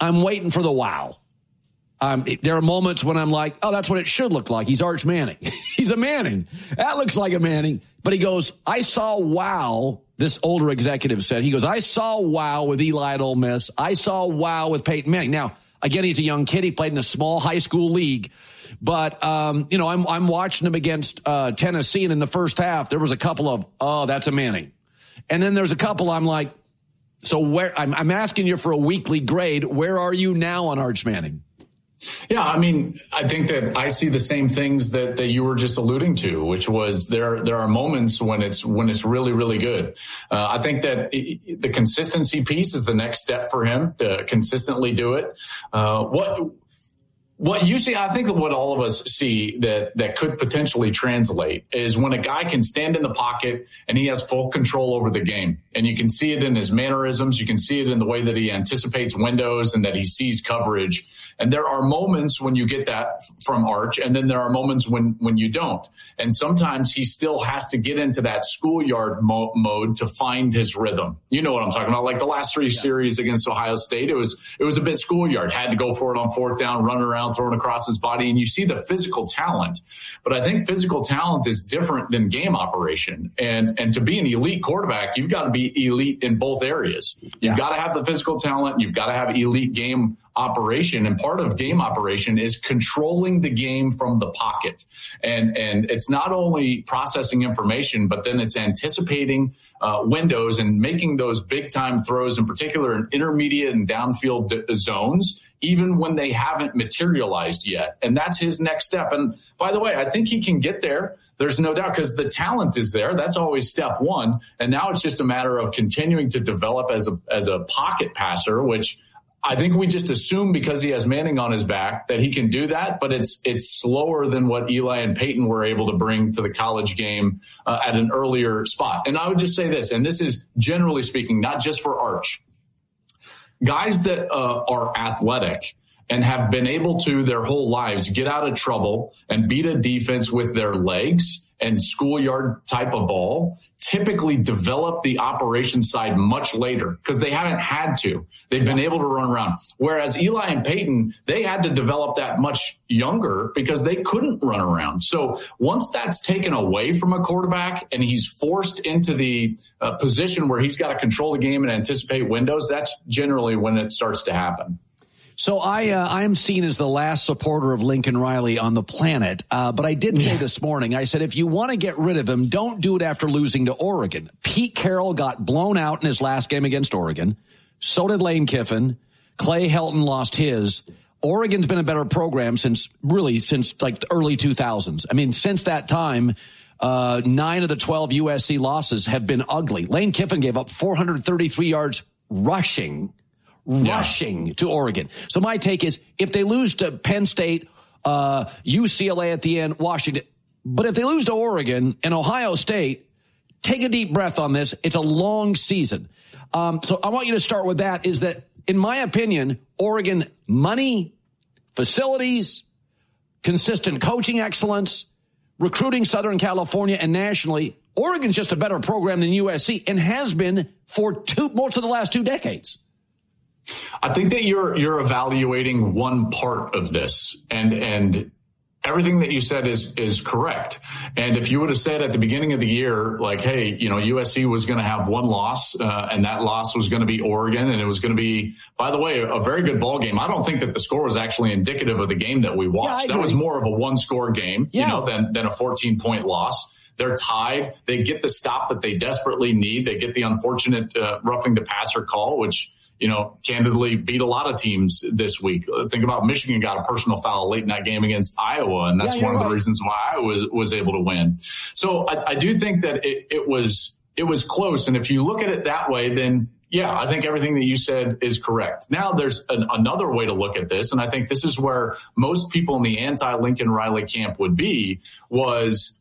I'm waiting for the wow. There are moments when I'm like, oh, that's what it should look like. He's Arch Manning. He's a Manning. That looks like a Manning. But he goes, I saw wow, this older executive said. He goes, I saw wow with Eli at Ole Miss. I saw wow with Peyton Manning. Now, again, he's a young kid. He played in a small high school league. But, I'm watching him against Tennessee, and in the first half, there was a couple of, oh, that's a Manning. And then there's a couple I'm like, so where I'm asking you for a weekly grade. Where are you now on Arch Manning? Yeah, I mean, I think that I see the same things that you were just alluding to, which was there are moments when it's really, really good. I think that the consistency piece is the next step for him to consistently do it. What you see, I think that what all of us see that could potentially translate is when a guy can stand in the pocket and he has full control over the game. And you can see it in his mannerisms. You can see it in the way that he anticipates windows and that he sees coverage. And there are moments when you get that from Arch, and then there are moments when you don't. And sometimes he still has to get into that schoolyard mode to find his rhythm. You know what I'm talking about? Like the last three series against Ohio State, it was a bit schoolyard. Had to go for it on fourth down, run around, thrown across his body, and you see the physical talent. But I think physical talent is different than game operation. And to be an elite quarterback, you've got to be elite in both areas. You've got to have the physical talent. You've got to have elite game operation. And part of game operation is controlling the game from the pocket. And it's not only processing information, but then it's anticipating windows and making those big time throws, in particular in intermediate and downfield zones, even when they haven't materialized yet. And that's his next step. And by the way, I think he can get there. There's no doubt, because the talent is there. That's always step one. And now it's just a matter of continuing to develop as a pocket passer, which I think we just assume because he has Manning on his back that he can do that, but it's slower than what Eli and Peyton were able to bring to the college game at an earlier spot. And I would just say this, and this is generally speaking, not just for Arch. Guys that are athletic and have been able to their whole lives get out of trouble and beat a defense with their legs and schoolyard type of ball typically develop the operation side much later because they haven't had to. They've been able to run around. Whereas Eli and Peyton, they had to develop that much younger because they couldn't run around. So once that's taken away from a quarterback and he's forced into the position where he's got to control the game and anticipate windows, that's generally when it starts to happen. So I am seen as the last supporter of Lincoln Riley on the planet. But I did say this morning, I said, if you want to get rid of him, don't do it after losing to Oregon. Pete Carroll got blown out in his last game against Oregon. So did Lane Kiffin. Clay Helton lost his. Oregon's been a better program since like the early 2000s. I mean, since that time, 9 of the 12 USC losses have been ugly. Lane Kiffin gave up 433 yards rushing to Oregon. So my take is, if they lose to Penn State, UCLA at the end, Washington, but if they lose to Oregon and Ohio State, take a deep breath on this. It's a long season. So I want you to start with that, is that, in my opinion, Oregon money, facilities, consistent coaching excellence, recruiting Southern California and nationally, Oregon's just a better program than USC and has been for most of the last 2 decades. I think that you're evaluating one part of this, and everything that you said is correct. And if you would have said at the beginning of the year, like, hey, USC was going to have one loss, and that loss was going to be Oregon, and it was going to be, by the way, a very good ball game. I don't think that the score was actually indicative of the game that we watched. That was more of a one-score game, than a 14-point loss. They're tied. They get the stop that they desperately need. They get the unfortunate roughing the passer call, which, candidly beat a lot of teams this week. Think about Michigan got a personal foul late in that game against Iowa, and that's one of the reasons why Iowa was able to win. So I do think that it was close. And if you look at it that way, then I think everything that you said is correct. Now there's another way to look at this, and I think this is where most people in the anti-Lincoln Riley camp would be, was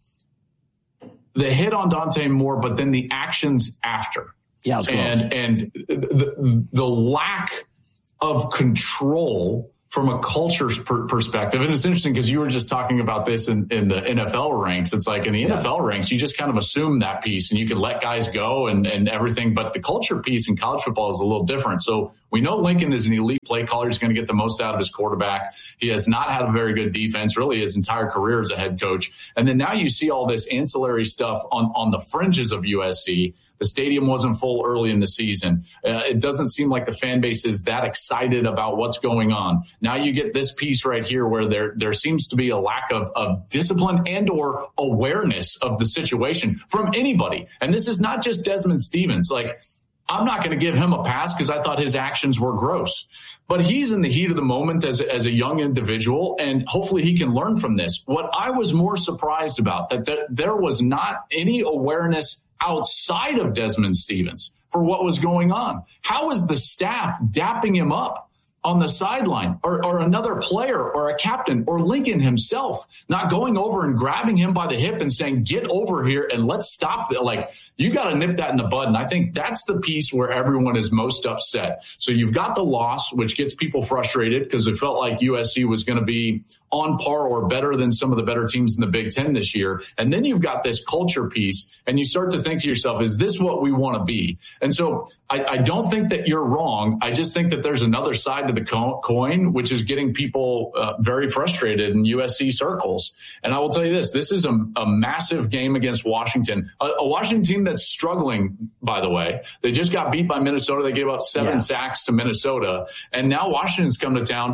the hit on Dante Moore, but then the actions after. Yeah, and the lack of control from a culture's perspective, and it's interesting because you were just talking about this in the NFL ranks. It's like in the NFL ranks, you just kind of assume that piece and you can let guys go and everything. But the culture piece in college football is a little different. So we know Lincoln is an elite play caller. He's going to get the most out of his quarterback. He has not had a very good defense, really his entire career as a head coach. And then now you see all this ancillary stuff on the fringes of USC. The stadium wasn't full early in the season. It doesn't seem like the fan base is that excited about what's going on. Now you get this piece right here where there seems to be a lack of discipline and or awareness of the situation from anybody. And this is not just Desmond Stevens. Like, I'm not going to give him a pass because I thought his actions were gross. But he's in the heat of the moment as a young individual, and hopefully he can learn from this. What I was more surprised about, that there was not any awareness outside of Desmond Stevens for what was going on. How is the staff dapping him up on the sideline, or another player or a captain or Lincoln himself not going over and grabbing him by the hip and saying, get over here and let's stop it? Like, you got to nip that in the bud. And I think that's the piece where everyone is most upset. So you've got the loss, which gets people frustrated because it felt like USC was going to be on par or better than some of the better teams in the Big Ten this year. And then you've got this culture piece and you start to think to yourself, is this what we want to be? And so I don't think that you're wrong. I just think that there's another side to the coin, which is getting people very frustrated in USC circles. And I will tell you this is a massive game against Washington, a Washington team that's struggling, by the way. They just got beat by Minnesota. They gave up 7 sacks to Minnesota. And now Washington's come to town.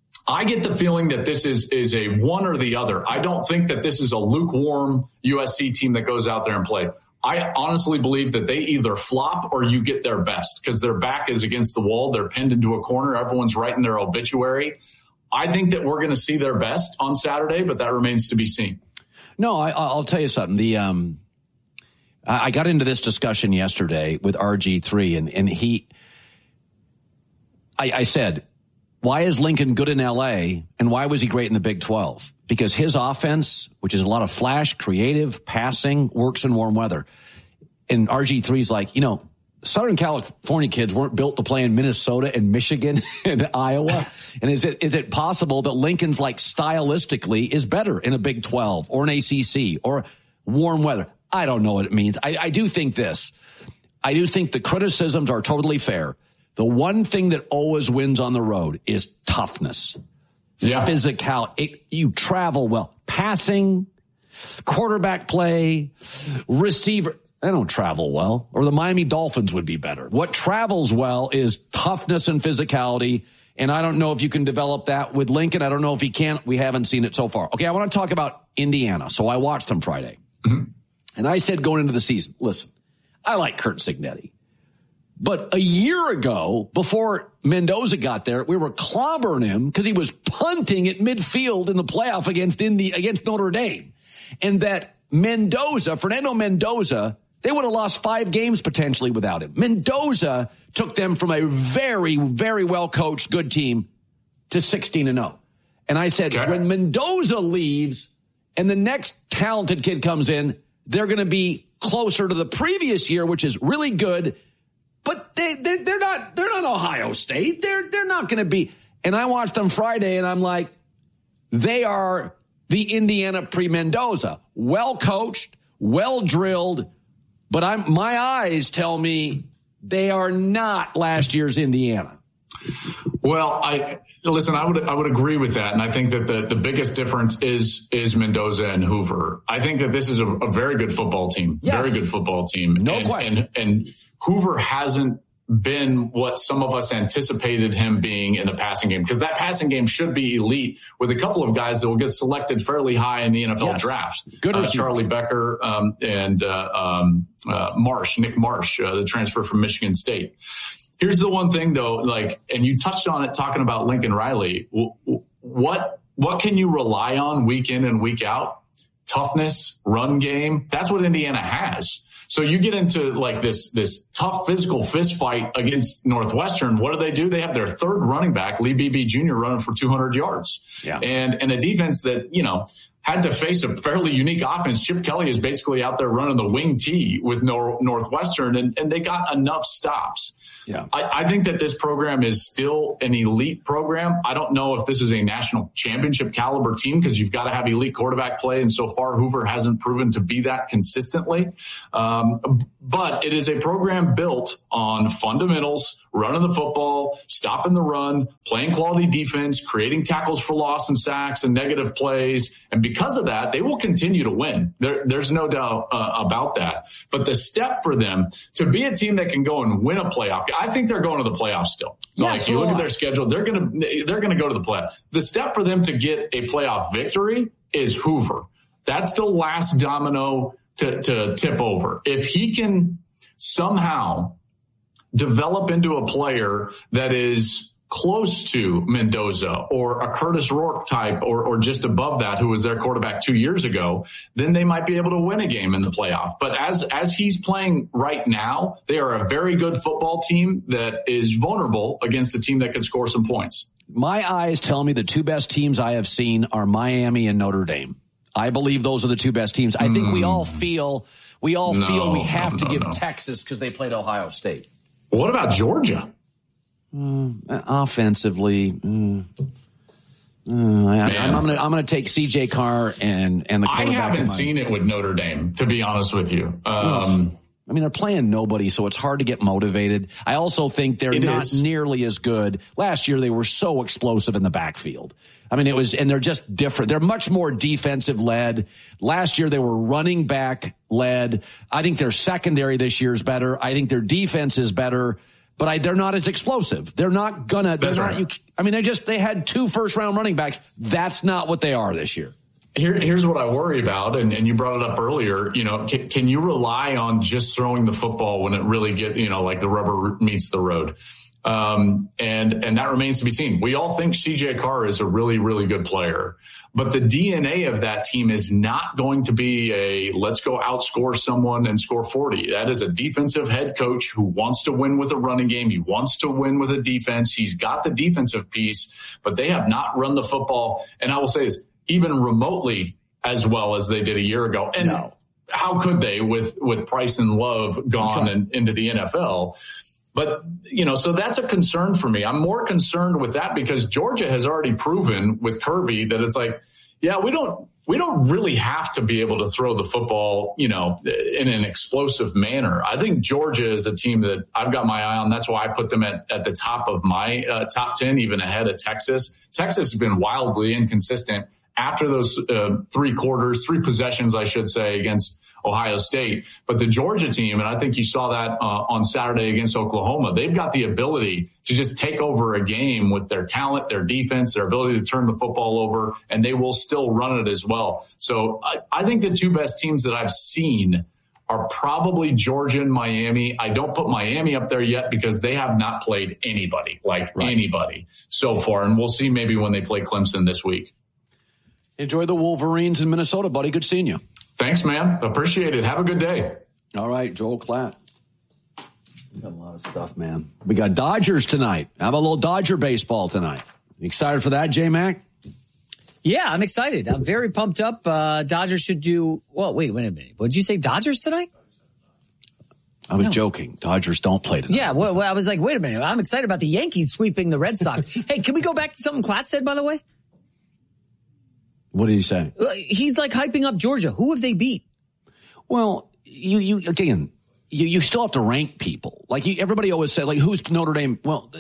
I get the feeling that this is a one or the other. I don't think that this is a lukewarm USC team that goes out there and plays. I honestly believe that they either flop or you get their best because their back is against the wall. They're pinned into a corner. Everyone's writing their obituary. I think that we're going to see their best on Saturday, but that remains to be seen. No, I'll tell you something. I got into this discussion yesterday with RG3, and I said, why is Lincoln good in L.A., and why was he great in the Big 12? Because his offense, which is a lot of flash, creative, passing, works in warm weather. And RG3's like, Southern California kids weren't built to play in Minnesota and Michigan and Iowa. And is it possible that Lincoln's like stylistically is better in a Big 12 or an ACC or warm weather? I don't know what it means. I do think this. I do think the criticisms are totally fair. The one thing that always wins on the road is toughness. Yeah. Physicality. You travel well. Passing, quarterback play, receiver. They don't travel well. Or the Miami Dolphins would be better. What travels well is toughness and physicality. And I don't know if you can develop that with Lincoln. I don't know if he can. We haven't seen it so far. Okay, I want to talk about Indiana. So I watched them Friday. Mm-hmm. And I said going into the season, listen, I like Curt Cignetti. But a year ago, before Mendoza got there, we were clobbering him because he was punting at midfield in the playoff against Notre Dame. And that Fernando Mendoza, they would have lost 5 games potentially without him. Mendoza took them from a very, very well-coached, good team to 16-0. And I said, when Mendoza leaves and the next talented kid comes in, they're going to be closer to the previous year, which is really good. But they're not Ohio State. They're not going to be. And I watched them Friday, and I'm like, they are the Indiana pre-Mendoza, well coached, well drilled. But my eyes tell me they are not last year's Indiana. Well, I would agree with that, and I think that the biggest difference is Mendoza and Hoover. I think that this is a very good football team, very good football team. No question. And Hoover hasn't been what some of us anticipated him being in the passing game, because that passing game should be elite with a couple of guys that will get selected fairly high in the NFL draft. Good Charlie Becker and Nick Marsh, the transfer from Michigan State. Here's the one thing, though, and you touched on it talking about Lincoln Riley. What can you rely on week in and week out? Toughness, run game. That's what Indiana has. So you get into this tough physical fist fight against Northwestern. What do? They have their third running back, Lee Beebe Jr., running for 200 yards. Yeah. And a defense that, had to face a fairly unique offense. Chip Kelly is basically out there running the wing T with Northwestern, and they got enough stops. Yeah. I think that this program is still an elite program. I don't know if this is a national championship caliber team because you've got to have elite quarterback play, and so far Hoover hasn't proven to be that consistently. But it is a program built on fundamentals, running the football, stopping the run, playing quality defense, creating tackles for loss and sacks and negative plays. And because of that, they will continue to win. There's no doubt about that. But the step for them to be a team that can go and win a playoff, I think they're going to the playoffs still. Like you look at their schedule, they're going to go to the playoff. The step for them to get a playoff victory is Hoover. That's the last domino to tip over. If he can somehow develop into a player that is close to Mendoza or a Curtis Rourke type or just above that, who was their quarterback 2 years ago, then they might be able to win a game in the playoff. But as he's playing right now, they are a very good football team that is vulnerable against a team that can score some points. My eyes tell me the two best teams I have seen are Miami and Notre Dame. I believe those are the two best teams. I think we all feel we have to give Texas because they played Ohio State. What about Georgia? Offensively, I'm going to take CJ Carr and the quarterback. I haven't seen it with Notre Dame, to be honest with you. I mean, they're playing nobody, so it's hard to get motivated. I also think they're not nearly as good. Last year, they were so explosive in the backfield. I mean, and they're just different. They're much more defensive led. Last year, they were running back led. I think their secondary this year is better. I think their defense is better, but they're not as explosive. They're not gonna. That's right. They had 2 first-round running backs. That's not what they are this year. Here's what I worry about, and you brought it up earlier. Can you rely on just throwing the football when it really like the rubber meets the road? And that remains to be seen. We all think CJ Carr is a really, really good player, but the DNA of that team is not going to be a let's go outscore someone and score 40. That is a defensive head coach who wants to win with a running game. He wants to win with a defense. He's got the defensive piece, but they have not run the football. And I will say this, even remotely as well as they did a year ago. And how could they with Price and Love gone and into the NFL? But, so that's a concern for me. I'm more concerned with that because Georgia has already proven with Kirby that it's like, we don't really have to be able to throw the football, in an explosive manner. I think Georgia is a team that I've got my eye on. That's why I put them at the top of my top 10, even ahead of Texas. Texas has been wildly inconsistent after those 3 possessions, I should say, against Ohio State. But the Georgia team, and I think you saw that on Saturday against Oklahoma, they've got the ability to just take over a game with their talent, their defense, their ability to turn the football over, and they will still run it as well. So I think the 2 best teams that I've seen are probably Georgia and Miami. I don't put Miami up there yet because they have not played anybody, anybody so far. And we'll see maybe when they play Clemson this week. Enjoy the Wolverines in Minnesota, buddy. Good seeing you. Thanks, man. Appreciate it. Have a good day. All right, Joel Klatt. We got a lot of stuff, man. We got Dodgers tonight. How about a little Dodger baseball tonight? You excited for that, J-Mac? Yeah, I'm excited. I'm very pumped up. Dodgers should do... Well, wait a minute. What did you say, Dodgers tonight? I was joking. Dodgers don't play tonight. Yeah, well, I was like, wait a minute. I'm excited about the Yankees sweeping the Red Sox. Hey, can we go back to something Klatt said, by the way? What did he say? He's like hyping up Georgia. Who have they beat? Well, you still have to rank people. Everybody always said, who's Notre Dame? Well,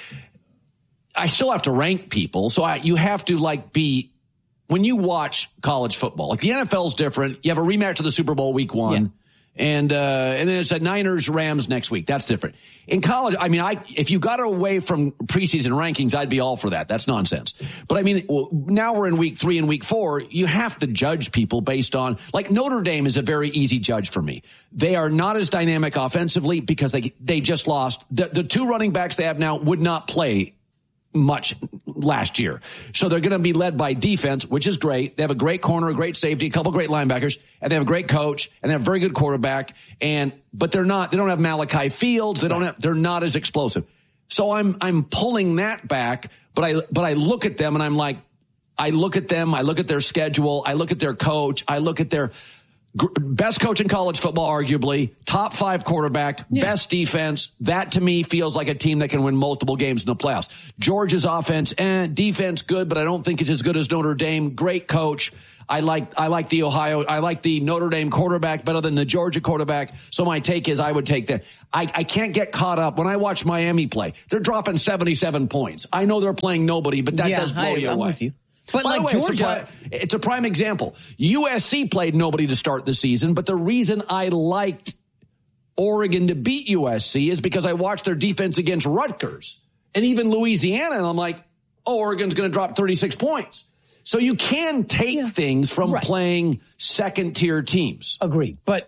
I still have to rank people. So you have to when you watch college football, the NFL's different. You have a rematch of the Super Bowl week 1. Yeah. And then it's a Niners-Rams next week. That's different. In college, if you got away from preseason rankings, I'd be all for that. That's nonsense. But now we're in week 3 and week 4. You have to judge people based on, Notre Dame is a very easy judge for me. They are not as dynamic offensively because they just lost. The 2 running backs they have now would not play much last year. So they're going to be led by defense, which is great. They have a great corner, a great safety, a couple great linebackers, and they have a great coach, and they have a very good quarterback. But they don't have Malachi Fields. They're not as explosive. So I'm pulling that back, but I look at them and I'm like, I look at them. I look at their schedule. I look at their coach. I look at their best coach in college football, arguably, top 5 quarterback, best defense. That, to me, feels like a team that can win multiple games in the playoffs. Georgia's offense, defense good, but I don't think it's as good as Notre Dame. Great coach. I like the Notre Dame quarterback better than the Georgia quarterback. So my take is I would take that. I can't get caught up. When I watch Miami play, they're dropping 77 points. I know they're playing nobody, but that does blow you away. With you. But by like the way, Georgia, it's a prime example. USC played nobody to start the season, but the reason I liked Oregon to beat USC is because I watched their defense against Rutgers and even Louisiana, and I'm like, oh, Oregon's going to drop 36 points. So you can take things from playing second-tier teams. Agreed. But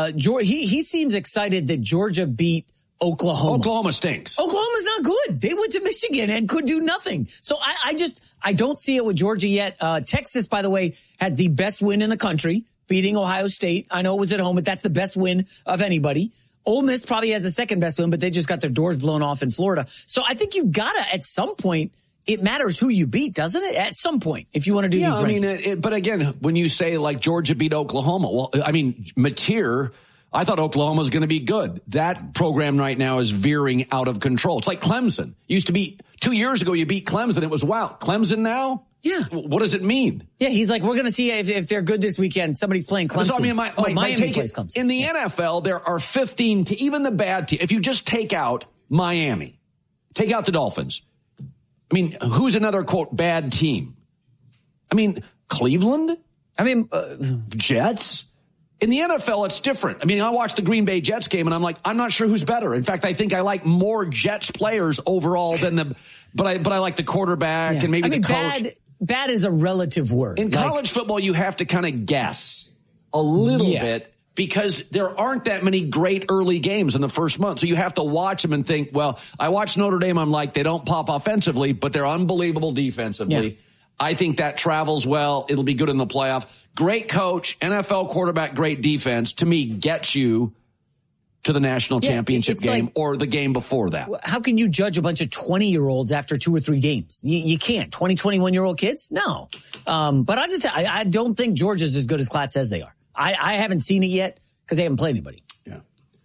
he seems excited that Georgia beat Oklahoma. Oklahoma stinks. Oklahoma's not good. They went to Michigan and could do nothing. So I don't see it with Georgia yet. Texas, by the way, had the best win in the country, beating Ohio State. I know it was at home, but that's the best win of anybody. Ole Miss probably has the second best win, but they just got their doors blown off in Florida. So I think you've got to, at some point, it matters who you beat, doesn't it? At some point, if you want to do these rankings. But again, when you say like Georgia beat Oklahoma, well, I mean, Mateer, I thought Oklahoma was going to be good. That program right now is veering out of control. It's like Clemson. Used to be 2 years ago, you beat Clemson. It was wow. Clemson now? Yeah. What does it mean? Yeah, he's like, we're going to see if they're good this weekend. Somebody's playing Clemson. So, I mean, Miami plays Clemson. In the NFL, there are 15 to even the bad team. If you just take out Miami, take out the Dolphins. I mean, who's another, quote, bad team? I mean, Cleveland? I mean, Jets? In the NFL, it's different. I mean, I watched the Green Bay Jets game, and I'm like, I'm not sure who's better. In fact, I think I like more Jets players overall than but I like the quarterback and maybe the coach. Bad is a relative word. In college football, you have to kind of guess a little bit because there aren't that many great early games in the first month. So you have to watch them and think, well, I watched Notre Dame. I'm like, they don't pop offensively, but they're unbelievable defensively. Yeah. I think that travels well. It'll be good in the playoff. Great coach, NFL quarterback, great defense, to me, gets you to the national championship game or the game before that. How can you judge a bunch of 20-year-olds after 2 or 3 games? You can't. 20, 21-year-old kids? No. But I don't think Georgia's as good as Klatt says they are. I haven't seen it yet because they haven't played anybody. Yeah.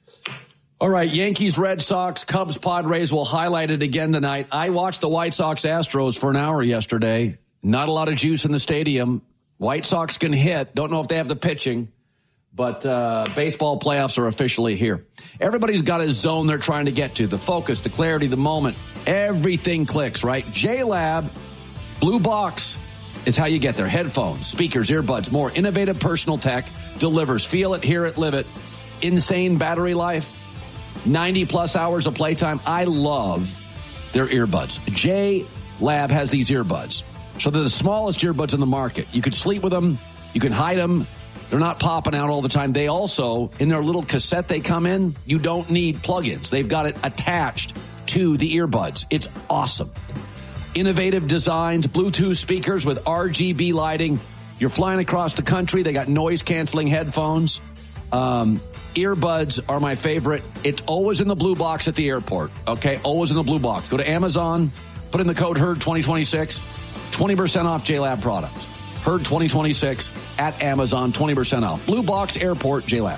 All right, Yankees, Red Sox, Cubs, Padres. We'll highlight it again tonight. I watched the White Sox Astros for an hour yesterday. Not a lot of juice in the stadium. White Sox can hit. Don't know if they have the pitching, but baseball playoffs are officially here. Everybody's got a zone they're trying to get to. The focus, the clarity, the moment. Everything clicks, right? JLab, Blue Box is how you get there. Headphones, speakers, earbuds, more innovative personal tech delivers. Feel it, hear it, live it. Insane battery life. 90-plus hours of playtime. I love their earbuds. JLab has these earbuds. So they're the smallest earbuds in the market. You can sleep with them. You can hide them. They're not popping out all the time. They also, in their little cassette they come in, you don't need plugins. They've got it attached to the earbuds. It's awesome. Innovative designs, Bluetooth speakers with RGB lighting. You're flying across the country. They got noise-canceling headphones. Earbuds are my favorite. It's always in the blue box at the airport, okay? Always in the blue box. Go to Amazon, put in the code HERD2026. 20% off JLab products. Herd 2026 at Amazon, 20% off. Blue Box Airport, JLab.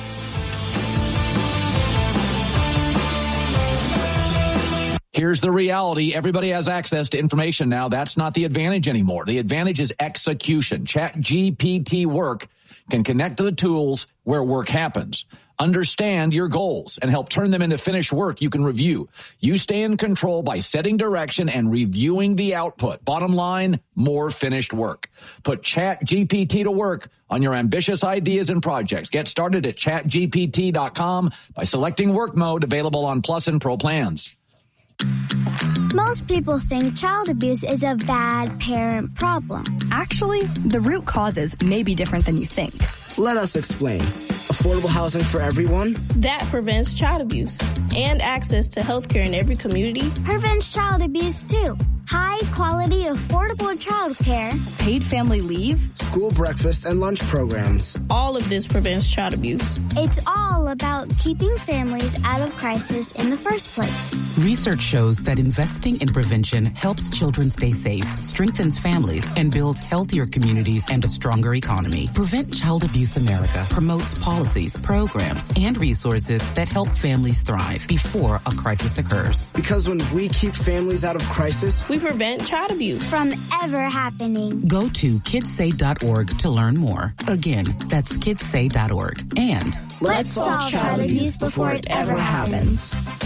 Here's the reality. Everybody has access to information now. That's not the advantage anymore. The advantage is execution. ChatGPT Work can connect to the tools where work happens. Understand your goals and help turn them into finished work you can review. You stay in control by setting direction and reviewing the output. Bottom line, more finished work. Put ChatGPT to work on your ambitious ideas and projects. Get started at chatgpt.com by selecting work mode, available on Plus and Pro plans. Most people think child abuse is a bad parent problem. Actually, the root causes may be different than you think. Let us explain. Affordable housing for everyone? That prevents child abuse and access to health care in every community. Prevents child abuse, too. high-quality, affordable childcare, Paid family leave? School breakfast and lunch programs. All of this prevents child abuse. it's all about keeping families out of crisis in the first place. Research shows that investing in prevention helps children stay safe, strengthens families, and builds healthier communities and a stronger economy. Prevent Child Abuse America promotes policies, programs, and resources that help families thrive before a crisis occurs. Because when we keep families out of crisis, We prevent child abuse. From ever happening. Go to kidssay.org to learn more. Again, that's kidssay.org. And Let's solve child abuse before it ever happens.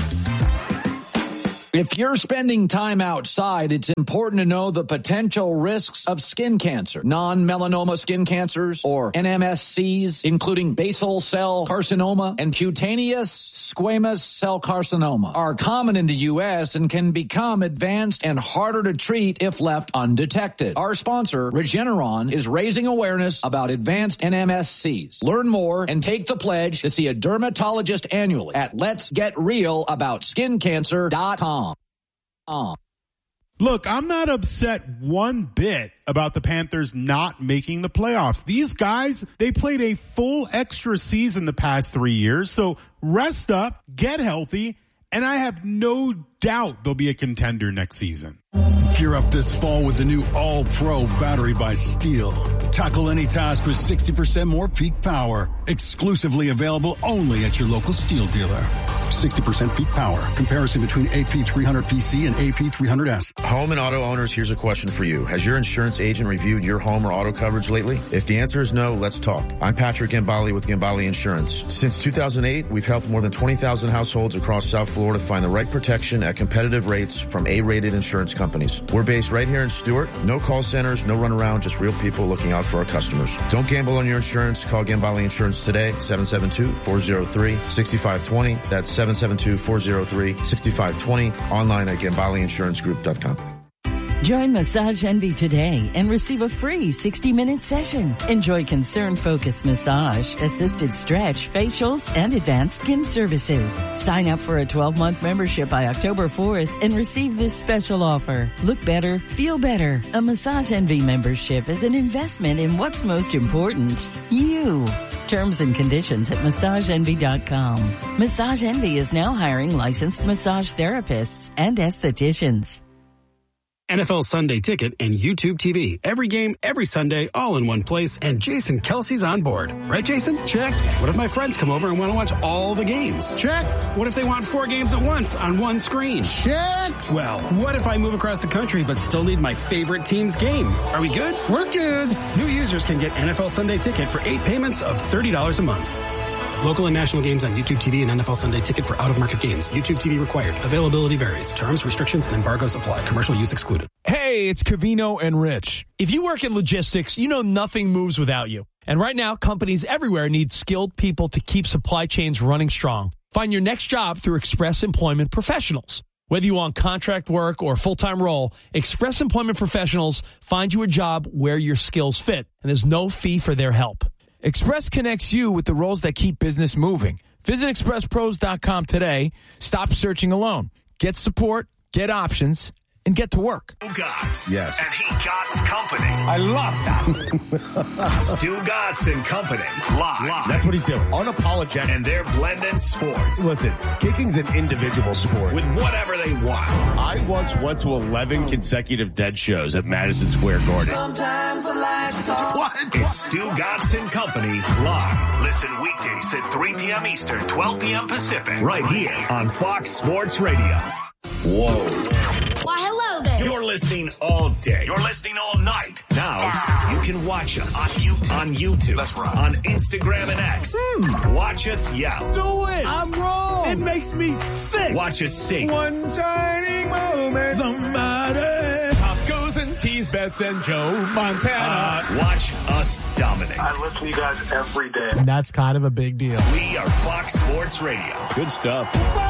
If you're spending time outside, it's important to know the potential risks of skin cancer. Non-melanoma skin cancers, or NMSCs, including basal cell carcinoma and cutaneous squamous cell carcinoma, are common in the U.S. and can become advanced and harder to treat if left undetected. Our sponsor, Regeneron, is raising awareness about advanced NMSCs. Learn more and take the pledge to see a dermatologist annually at letsgetrealaboutSkinCancer.com. Look, I'm not upset one bit about the Panthers not making the playoffs. These guys, they played a full extra season the past 3 years. So rest up, get healthy, and I have no doubt they'll be a contender next season. Gear up this fall with the new All-Pro battery by Steel. Tackle any task with 60% more peak power. Exclusively available only at your local Steel dealer. 60% peak power. Comparison between AP300PC and AP300S. Home and auto owners, here's a question for you. Has your insurance agent reviewed your home or auto coverage lately? If the answer is no, let's talk. I'm Patrick Gambale with Gambale Insurance. Since 2008, we've helped more than 20,000 households across South Florida find the right protection at competitive rates from A-rated insurance companies. We're based right here in Stuart. No call centers, no runaround, just real people looking out for our customers. Don't gamble on your insurance. Call Gambale Insurance today, 772-403-6520. That's 772-403-6520. Online at GambaleInsuranceGroup.com. Join Massage Envy today and receive a free 60-minute session. Enjoy concern-focused massage, assisted stretch, facials, and advanced skin services. Sign up for a 12-month membership by October 4th and receive this special offer. Look better, feel better. A Massage Envy membership is an investment in what's most important, you. Terms and conditions at MassageEnvy.com. Massage Envy is now hiring licensed massage therapists and estheticians. NFL Sunday Ticket and YouTube TV. Every game, every Sunday, all in one place, and Jason Kelsey's on board. Right, Jason? Check. What if my friends come over and want to watch all the games? Check. What if they want 4 games at once on one screen? Check. Well, what if I move across the country but still need my favorite team's game? Are we good? We're good. New users can get NFL Sunday Ticket for 8 payments of $30 a month. Local and national games on YouTube TV and NFL Sunday Ticket for out-of-market games. YouTube TV required. Availability varies. Terms, restrictions, and embargoes apply. Commercial use excluded. Hey, it's Covino and Rich. If you work in logistics, you know nothing moves without you. And right now, companies everywhere need skilled people to keep supply chains running strong. Find your next job through Express Employment Professionals. Whether you want contract work or a full-time role, Express Employment Professionals find you a job where your skills fit, and there's no fee for their help. Express connects you with the roles that keep business moving. Visit expresspros.com today. Stop searching alone. Get support, get options, and get to work. Stu Gotts. Yes. And he Gotts Company. I love that. Stu Gotts and Company. Live. That's what he's doing. Unapologetic. And they're blending sports. Listen, kicking's an individual sport. With whatever they want. I once went to 11 consecutive dead shows at Madison Square Garden. Sometimes the lights are... What? It's Stu Gotts and Company. Live. Listen weekdays at 3 p.m. Eastern, 12 p.m. Pacific. Right here on Fox Sports Radio. Whoa. Why, hello there. You're listening all day. You're listening all night. Now, you can watch us on YouTube. That's right. On Instagram and X. Watch us yell. Do it! I'm wrong! It makes me sick! Watch us sing. One shining moment. Somebody. Pop goes and tease bets and Joe Montana. Watch us dominate. I listen to you guys every day. And that's kind of a big deal. We are Fox Sports Radio. Good stuff.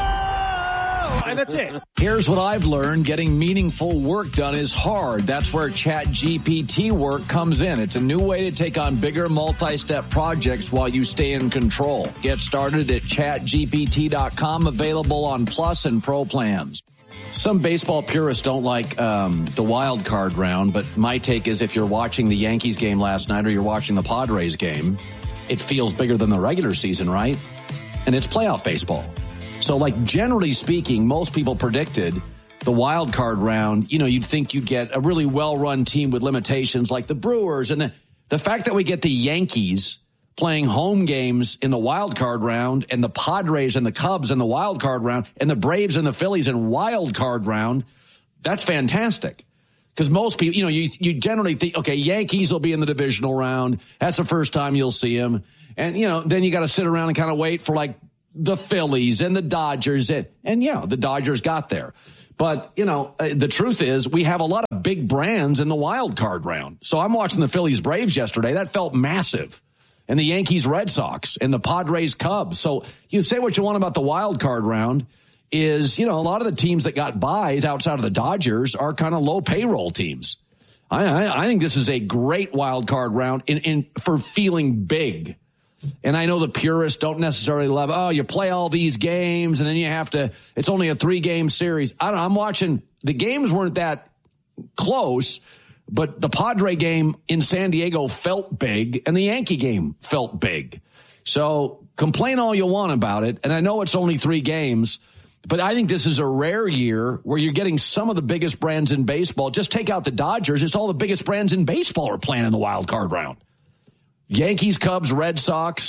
And that's it. Here's what I've learned. Getting meaningful work done is hard. That's where ChatGPT work comes in. It's a new way to take on bigger multi-step projects while you stay in control. Get started at ChatGPT.com, available on Plus and Pro plans. Some baseball purists don't like the wild card round, but my take is if you're watching the Yankees game last night or you're watching the Padres game, it feels bigger than the regular season, right? And it's playoff baseball. So, like, generally speaking, most people predicted the wild card round, you'd think you'd get a really well-run team with limitations like the Brewers. And the fact that we get the Yankees playing home games in the wild card round and the Padres and the Cubs in the wild card round and the Braves and the Phillies in wild card round, that's fantastic. Because most people, you generally think, okay, Yankees will be in the divisional round. That's the first time you'll see them. And, then you got to sit around and kind of wait for like the Phillies and the Dodgers. And the Dodgers got there. But, the truth is we have a lot of big brands in the wild card round. So I'm watching the Phillies Braves yesterday. That felt massive. And the Yankees Red Sox and the Padres Cubs. So you say what you want about the wild card round is, a lot of the teams that got buys outside of the Dodgers are kind of low payroll teams. I think this is a great wild card round for feeling big. And I know the purists don't necessarily love, you play all these games and then you have to, it's only a 3-game series. I'm watching, the games weren't that close, but the Padre game in San Diego felt big and the Yankee game felt big. So complain all you want about it. And I know it's only 3 games, but I think this is a rare year where you're getting some of the biggest brands in baseball. Just take out the Dodgers. It's all the biggest brands in baseball are playing in the wild card round. Yankees, Cubs, Red Sox.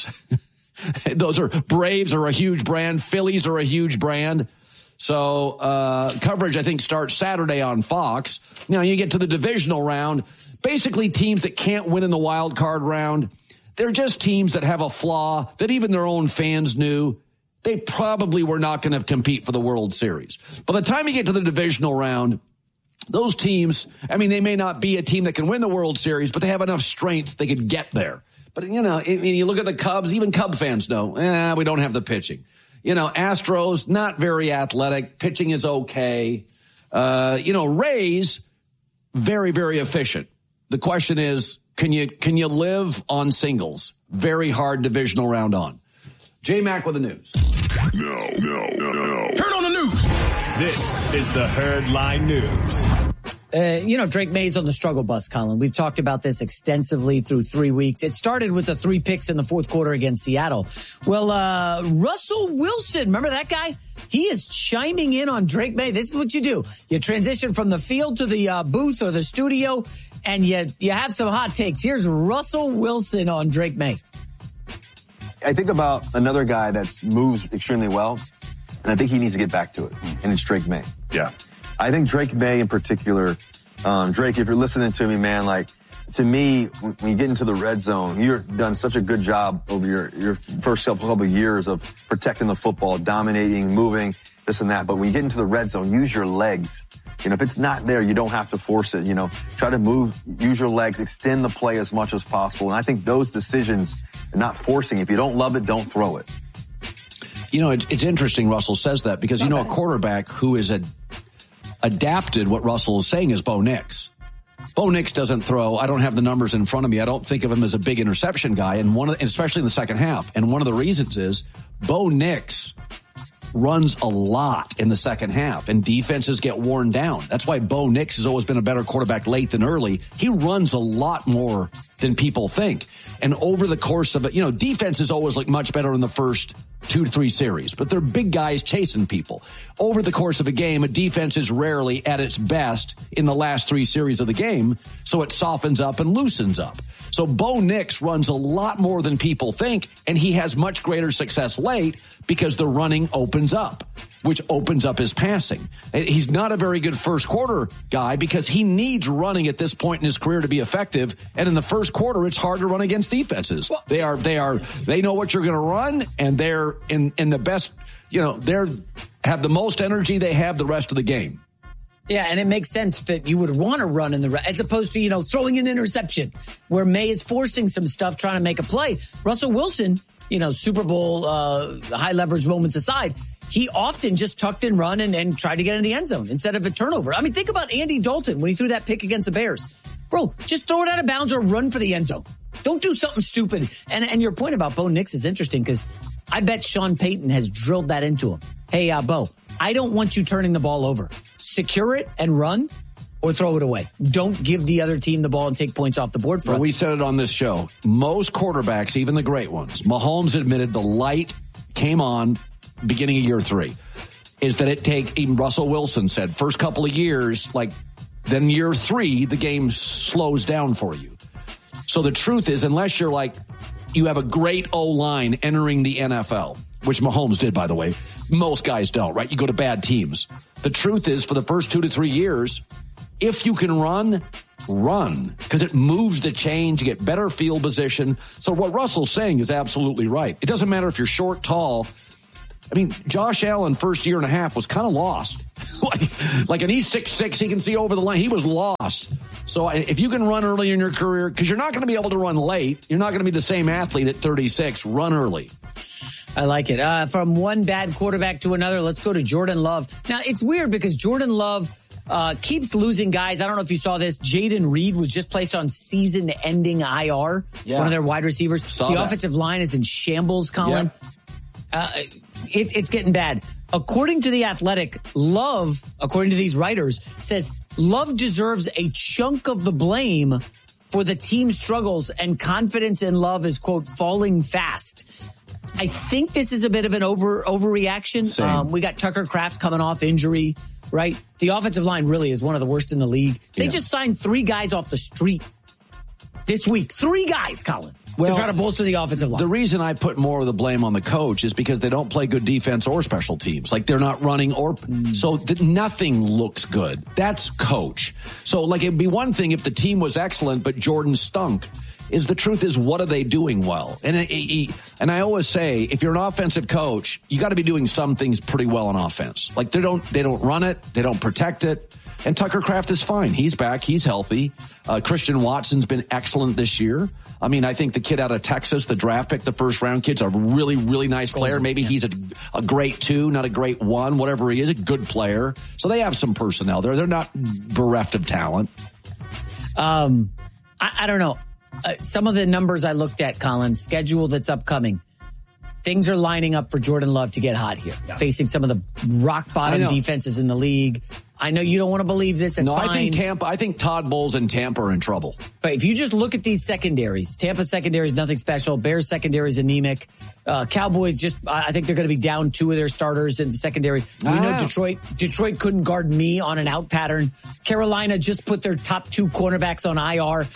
Those are Braves are a huge brand. Phillies are a huge brand. So coverage, I think, starts Saturday on Fox. Now you get to the divisional round. Basically, teams that can't win in the wild card round, they're just teams that have a flaw that even their own fans knew. They probably were not going to compete for the World Series. By the time you get to the divisional round, those teams, they may not be a team that can win the World Series, but they have enough strengths they could get there. But, you look at the Cubs, even Cub fans know, we don't have the pitching. Astros, not very athletic. Pitching is okay. Rays, very, very efficient. The question is, can you live on singles? Very hard divisional round on. J-Mac with the news. No. Turn on the news. This is the Herd Line News. Drake May's on the struggle bus, Colin. We've talked about this extensively through 3 weeks. It started with the 3 picks in the fourth quarter against Seattle. Well, Russell Wilson, remember that guy? He is chiming in on Drake May. This is what you do. You transition from the field to the booth or the studio, and you have some hot takes. Here's Russell Wilson on Drake May. I think about another guy that moves extremely well, and I think he needs to get back to it, and it's Drake May. Yeah. I think Drake May in particular, Drake, if you're listening to me, man, to me, when you get into the red zone, you've done such a good job over your first couple of years of protecting the football, dominating, moving, this and that. But when you get into the red zone, use your legs. If it's not there, you don't have to force it. Try to move, use your legs, extend the play as much as possible. And I think those decisions, not forcing, if you don't love it, don't throw it. It's interesting Russell says that because, a quarterback who is adapted what Russell is saying is Bo Nix. Bo Nix doesn't throw. I don't have the numbers in front of me. I don't think of him as a big interception guy, and especially in the second half. And one of the reasons is Bo Nix runs a lot in the second half, and defenses get worn down. That's why Bo Nix has always been a better quarterback late than early. He runs a lot more than people think. And over the course of it, defenses always look much better in the first 2 to 3 series, but they're big guys chasing people. Over the course of a game, a defense is rarely at its best in the last 3 series of the game, so it softens up and loosens up. So Bo Nix runs a lot more than people think, and he has much greater success late because the running opens up, which opens up his passing. He's not a very good first quarter guy because he needs running at this point in his career to be effective. And in the first quarter, it's hard to run against defenses. They know what you're going to run, and they're in the best, have the most energy they have the rest of the game. Yeah, and it makes sense that you would want to run in as opposed to, throwing an interception where May is forcing some stuff, trying to make a play. Russell Wilson, Super Bowl high leverage moments aside, he often just tucked and run and tried to get in the end zone instead of a turnover. Think about Andy Dalton when he threw that pick against the Bears. Bro, just throw it out of bounds or run for the end zone. Don't do something stupid. And your point about Bo Nix is interesting because I bet Sean Payton has drilled that into him. Hey, Bo, I don't want you turning the ball over. Secure it and run or throw it away. Don't give the other team the ball and take points off the board for us. We said it on this show. Most quarterbacks, even the great ones, Mahomes admitted the light came on beginning of year 3, is that even Russell Wilson said, first couple of years, then year 3, the game slows down for you. So the truth is, unless you're you have a great O-line entering the NFL, which Mahomes did, by the way, most guys don't, right? You go to bad teams. The truth is, for the first 2 to 3 years, if you can run, because it moves the chains, you get better field position. So what Russell's saying is absolutely right. It doesn't matter if you're short, tall. I mean, Josh Allen, first year and a half, was kind of lost. And he's 6'6", he can see over the line. He was lost. So if you can run early in your career, because you're not going to be able to run late, you're not going to be the same athlete at 36. Run early. I like it. From one bad quarterback to another, let's go to Jordan Love. Now, it's weird because Jordan Love keeps losing guys. I don't know if you saw this. Jaden Reed was just placed on season-ending IR, one of their wide receivers. Offensive line is in shambles, Colin. Yep. It's getting bad. According to The Athletic, Love, according to these writers, says Love deserves a chunk of the blame for the team's struggles, and confidence in Love is, quote, falling fast. I think this is a bit of an overreaction. We got Tucker Kraft coming off injury, right? The offensive line really is one of the worst in the league. They just signed 3 guys off the street this week. 3 guys, Colin. To try to bolster the offensive line. The reason I put more of the blame on the coach is because they don't play good defense or special teams. They're not running so nothing looks good. That's coach. So it'd be one thing if the team was excellent, but Jordan stunk. The truth is, what are they doing well? And I always say, if you're an offensive coach, you got to be doing some things pretty well on offense. They don't run it, they don't protect it. And Tucker Kraft is fine. He's back. He's healthy. Christian Watson's been excellent this year. I mean, I think the kid out of Texas, the draft pick, the first round kid's a really, really nice player. Maybe he's a great 2, not a great 1, whatever he is, a good player. So they have some personnel there. They're not bereft of talent. I don't know. Some of the numbers I looked at, Colin, schedule that's upcoming. Things are lining up for Jordan Love to get hot here, facing some of the rock bottom defenses in the league. I know you don't want to believe this. It's fine. I think Todd Bowles and Tampa are in trouble. But if you just look at these secondaries, Tampa secondary is nothing special. Bears secondary is anemic. Cowboys I think they're going to be down 2 of their starters in the secondary. We know Detroit couldn't guard me on an out pattern. Carolina just put their top 2 cornerbacks on IR.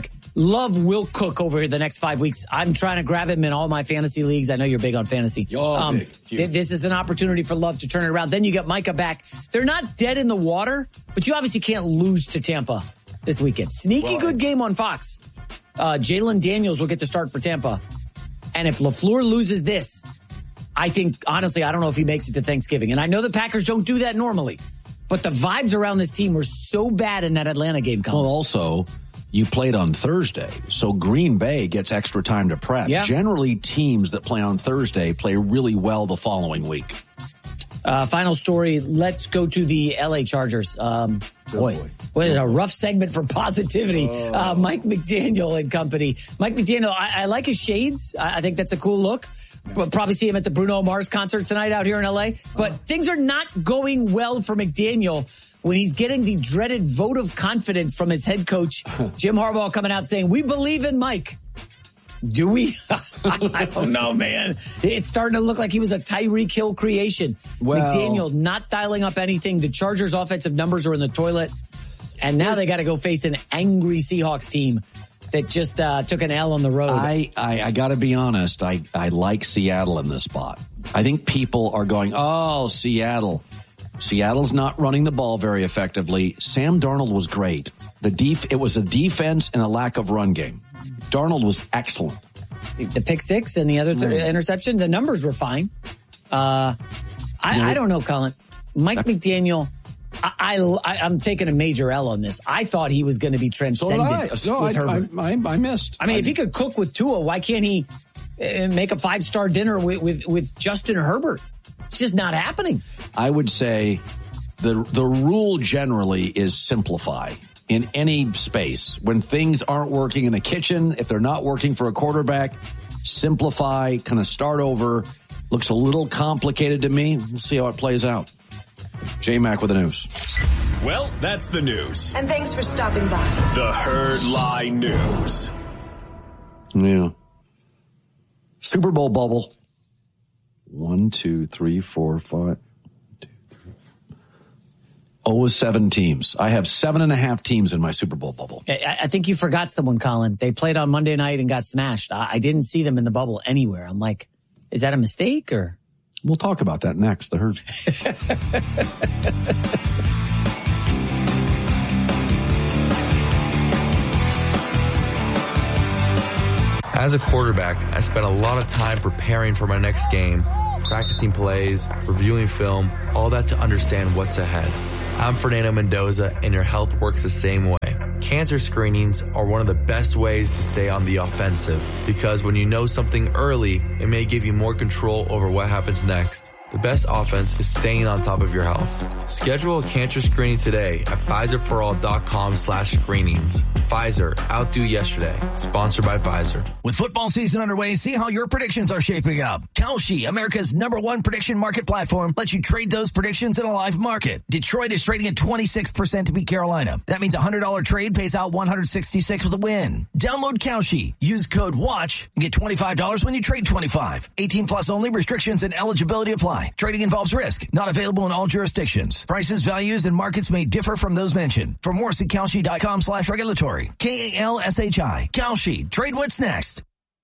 Love will cook over the next 5 weeks. I'm trying to grab him in all my fantasy leagues. I know you're big on fantasy. This is an opportunity for Love to turn it around. Then you get Micah back. They're not dead in the water, but you obviously can't lose to Tampa this weekend. Sneaky good game on Fox. Jalen Daniels will get to start for Tampa. And if LaFleur loses this, I think, honestly, I don't know if he makes it to Thanksgiving. And I know the Packers don't do that normally, but the vibes around this team were so bad in that Atlanta game. Well, also, you played on Thursday, so Green Bay gets extra time to prep. Yeah. Generally, teams that play on Thursday play really well the following week. Final story. Let's go to the LA Chargers. Boy, it's a rough segment for positivity. Mike McDaniel and company. Mike McDaniel, I like his shades. I think that's a cool look. We'll probably see him at the Bruno Mars concert tonight out here in LA. But things are not going well for McDaniel when he's getting the dreaded vote of confidence from his head coach, Jim Harbaugh, coming out saying, "We believe in Mike." Do we? I don't know, man. It's starting to look like he was a Tyreek Hill creation. McDaniel not dialing up anything. The Chargers' offensive numbers are in the toilet. And now they got to go face an angry Seahawks team that just took an L on the road. I got to be honest. I like Seattle in this spot. I think people are going, oh, Seattle. Seattle's not running the ball very effectively. Sam Darnold was great. It was a defense and a lack of run game. Darnold was excellent. The pick 6 and the other interception, the numbers were fine. I don't know, Colin. Mike McDaniel, I'm taking a major L on this. I thought he was going to be transcendent with Herbert. I missed. I mean, if he could cook with Tua, why can't he make a 5-star dinner with Justin Herbert? It's just not happening. I would say the rule generally is simplify in any space. When things aren't working in the kitchen, if they're not working for a quarterback, simplify, kind of start over. Looks a little complicated to me. We'll see how it plays out. J-Mac with the news. Well, that's the news. And thanks for stopping by. The Herd Lie News. Yeah. Super Bowl bubble. 1, 2, 3, 4, 5. 7 teams. I have 7.5 teams in my Super Bowl bubble. I think you forgot someone, Colin. They played on Monday night and got smashed. I didn't see them in the bubble anywhere. I'm like, is that a mistake or? We'll talk about that next. The Herd. As a quarterback, I spent a lot of time preparing for my next game, practicing plays, reviewing film, all that to understand what's ahead. I'm Fernando Mendoza, and your health works the same way. Cancer screenings are one of the best ways to stay on the offensive, because when you know something early, it may give you more control over what happens next. The best offense is staying on top of your health. Schedule a cancer screening today at Pfizerforall.com/screenings. Pfizer, outdo yesterday. Sponsored by Pfizer. With football season underway, see how your predictions are shaping up. Kalshi, America's #1 prediction market platform, lets you trade those predictions in a live market. Detroit is trading at 26% to beat Carolina. That means a $100 trade pays out $166 with a win. Download Kalshi. Use code WATCH and get $25 when you trade 25. 18 plus only. Restrictions and eligibility apply. Trading involves risk. Not available in all jurisdictions. Prices, values, and markets may differ from those mentioned. For more, see Kalshi.com/regulatory. KALSHI. Kalshi. Trade what's next.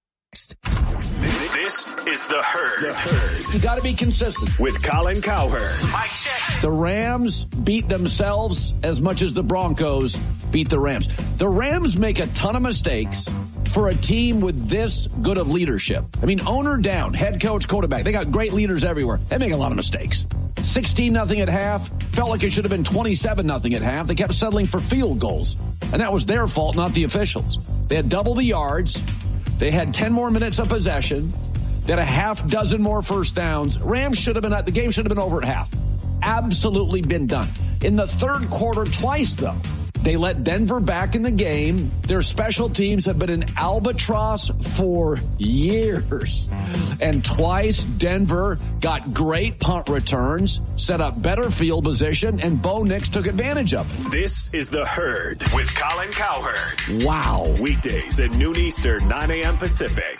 This is The Herd. You got to be consistent. With Colin Cowherd. Mic check. The Rams beat themselves as much as the Broncos beat the Rams. The Rams make a ton of mistakes for a team with this good of leadership. I mean, owner down, head coach, quarterback. They got great leaders everywhere. They make a lot of mistakes. 16-0 at half. Felt like it should have been 27-0 at half. They kept settling for field goals. And that was their fault, not the officials. They had double the yards. They had 10 more minutes of possession. They had a half dozen more first downs. Rams should have been the game should have been over at half. Absolutely been done. In the third quarter, twice though, they let Denver back in the game. Their special teams have been an albatross for years. And twice Denver got great punt returns, set up better field position, and Bo Nix took advantage of it. This is The Herd with Colin Cowherd. Wow. Weekdays at noon Eastern, 9 a.m. Pacific.